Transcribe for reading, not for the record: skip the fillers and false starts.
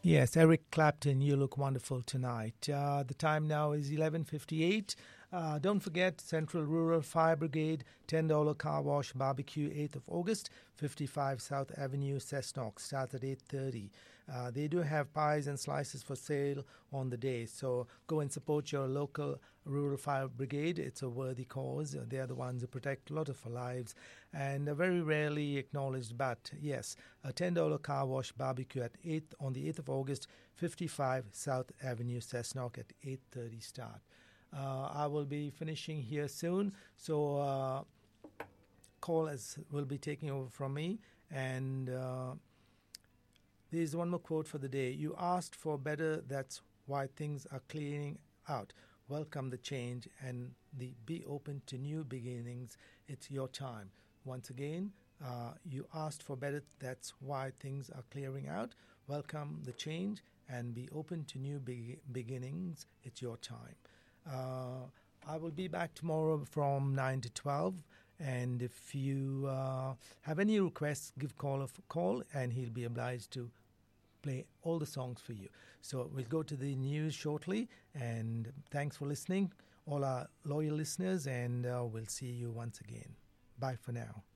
Yes, Eric Clapton, you look wonderful tonight. The time now is 11:58. Don't forget Central Rural Fire Brigade, $10 car wash barbecue, 8th of August, 55 South Avenue, Cessnock, starts at 8:30. They do have pies and slices for sale on the day, so go and support your local Rural Fire Brigade. It's a worthy cause. They are the ones who protect a lot of our lives and are very rarely acknowledged. But yes, a $10 car wash barbecue on the 8th of August, 55 South Avenue, Cessnock at 8:30 start. I will be finishing here soon, so call will be taking over from me. And there's one more quote for the day. You asked for better, that's why things are clearing out. Welcome the change and be open to new beginnings. It's your time. Once again, you asked for better, that's why things are clearing out. Welcome the change and be open to new beginnings. It's your time. I will be back tomorrow from 9 to 12. And if you have any requests, give call, and he'll be obliged to play all the songs for you. So we'll go to the news shortly. And thanks for listening, all our loyal listeners, and we'll see you once again. Bye for now.